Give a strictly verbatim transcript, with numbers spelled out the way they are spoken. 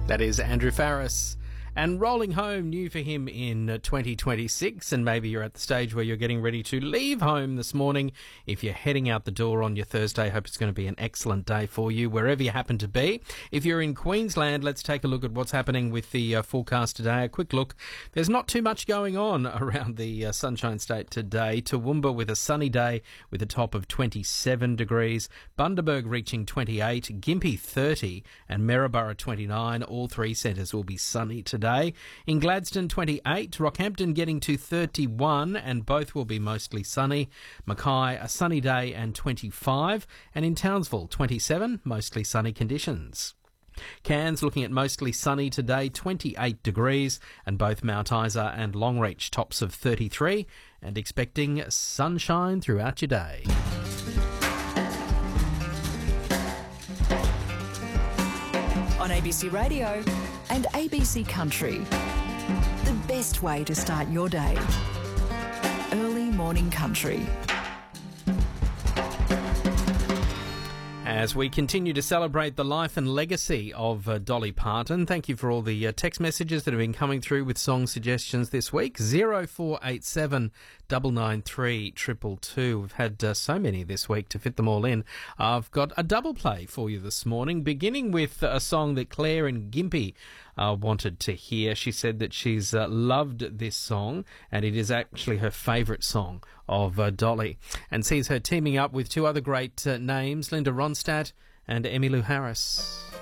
That is Andrew Farriss. And Rolling Home, new for him in twenty twenty-six, and maybe you're at the stage where you're getting ready to leave home this morning. If you're heading out the door on your Thursday, hope it's going to be an excellent day for you, wherever you happen to be. If you're in Queensland, let's take a look at what's happening with the uh, forecast today. A quick look. There's not too much going on around the uh, Sunshine State today. Toowoomba with a sunny day with a top of twenty-seven degrees. Bundaberg reaching twenty-eight, Gympie thirty, and Maryborough twenty-nine. All three centres will be sunny today. In Gladstone, twenty-eight, Rockhampton getting to thirty-one, and both will be mostly sunny. Mackay, a sunny day and twenty-five, and in Townsville, twenty-seven, mostly sunny conditions. Cairns looking at mostly sunny today, twenty-eight degrees, and both Mount Isa and Longreach tops of thirty-three, and expecting sunshine throughout your day. On A B C Radio and A B C Country, the best way to start your day. Early morning country. As we continue to celebrate the life and legacy of uh, Dolly Parton, thank you for all the uh, text messages that have been coming through with song suggestions this week. zero four eight seven nine nine three two two two. We've had uh, so many this week to fit them all in. I've got a double play for you this morning, beginning with a song that Claire in Gympie uh, wanted to hear. She said that she's uh, loved this song, and it is actually her favourite song of uh, Dolly, and sees her teaming up with two other great uh, names, Linda Ronstadt and Emmylou Harris.